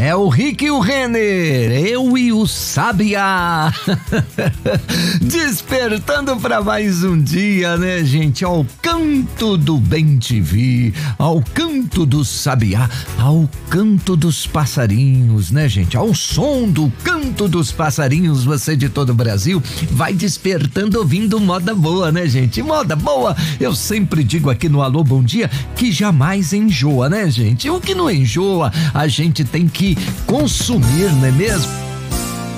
É o Rick e o Renner, eu e o Sabiá. Despertando para mais um dia, né, gente? Ao canto do bem-te-vi, ao canto do Sabiá, ao canto dos passarinhos, né, gente? Ao som do canto dos passarinhos, você de todo o Brasil vai despertando ouvindo moda boa, né, gente? Moda boa, eu sempre digo aqui no Alô Bom Dia que jamais enjoa, né, gente? O que não enjoa, a gente tem que consumir, não é mesmo?